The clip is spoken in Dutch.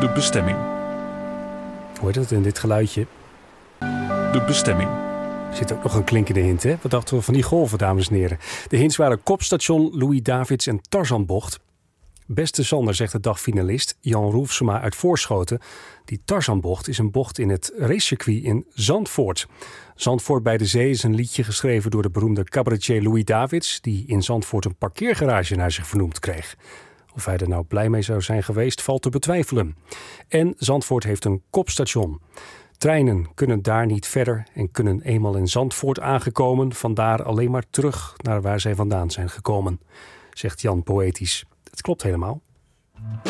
De bestemming. Hoe heet het in dit geluidje? De bestemming. Er zit ook nog een klinkende hint, hè? Wat dachten we van die golven, dames en heren? De hints waren Kopstation, Louis Davids en Tarzanbocht. Beste Sander, zegt de dagfinalist Jan Roelfsema uit Voorschoten. Die Tarzanbocht is een bocht in het racecircuit in Zandvoort. Zandvoort bij de Zee is een liedje geschreven door de beroemde cabaretier Louis Davids, die in Zandvoort een parkeergarage naar zich vernoemd kreeg. Of hij er nou blij mee zou zijn geweest, valt te betwijfelen. En Zandvoort heeft een kopstation. Treinen kunnen daar niet verder en kunnen eenmaal in Zandvoort aangekomen, vandaar alleen maar terug naar waar zij vandaan zijn gekomen, zegt Jan poëtisch. Het klopt helemaal.